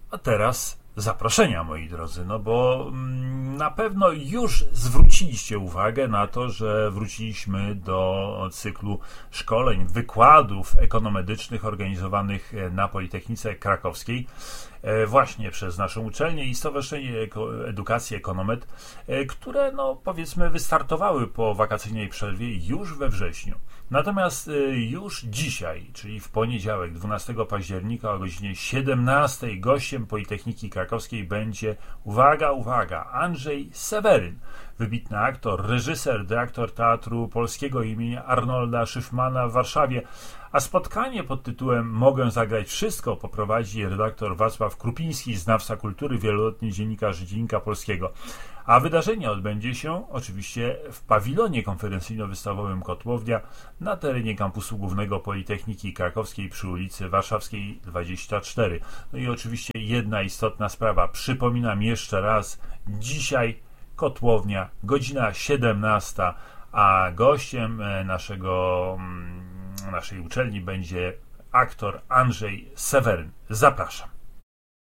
A teraz zaproszenia, moi drodzy, no bo na pewno już zwróciliście uwagę na to, że wróciliśmy do cyklu szkoleń, wykładów ekonomedycznych organizowanych na Politechnice Krakowskiej właśnie przez naszą uczelnię i Stowarzyszenie Edukacji Ekonomed, które, no powiedzmy, wystartowały po wakacyjnej przerwie już we wrześniu. Natomiast już dzisiaj, czyli w poniedziałek, 12 października o godzinie 17 gościem Politechniki Krakowskiej będzie, uwaga, Andrzej Seweryn, wybitny aktor, reżyser, dyrektor Teatru Polskiego imienia Arnolda Szyfmana w Warszawie, a spotkanie pod tytułem „Mogę zagrać wszystko” poprowadzi redaktor Wacław Krupiński, znawca kultury, wieloletni dziennikarz Dziennika Polskiego. A wydarzenie odbędzie się oczywiście w pawilonie konferencyjno-wystawowym Kotłownia na terenie kampusu głównego Politechniki Krakowskiej przy ulicy Warszawskiej 24. No i oczywiście jedna istotna sprawa. Przypominam jeszcze raz, dzisiaj Kotłownia, godzina 17, a gościem naszej uczelni będzie aktor Andrzej Seweryn. Zapraszam.